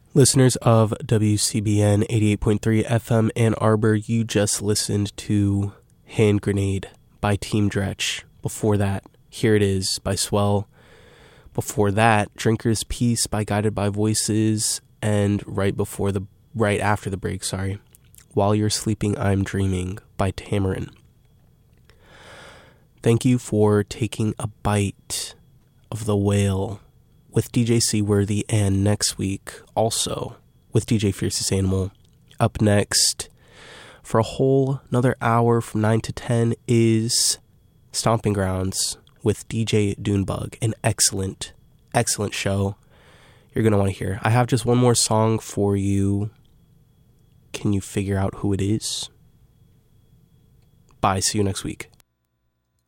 Listeners of WCBN 88.3 FM Ann Arbor, you just listened to Hand Grenade by Team Dretch. Before that, Here It Is by Swell. Before that, Drinker's Peace by Guided by Voices. And right after the break, While You're Sleeping, I'm Dreaming by Tamarin. Thank you for taking a bite of the whale with DJ Seaworthy, and next week also with DJ Fiercest Animal. Up next for a whole another hour from 9 to 10 is Stomping Grounds with DJ Dunebug. An excellent show you're going to want to hear. I have just one more song for you. Can you figure out who it is? Bye. See you next week.